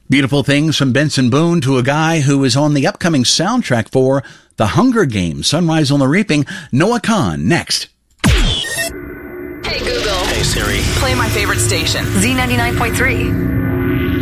Beautiful things from Benson Boone to a guy who is on the upcoming soundtrack for The Hunger Games, Sunrise on the Reaping. Noah Kahan, next. Hey Google. Hey Siri. Play my favorite station. Z99.3.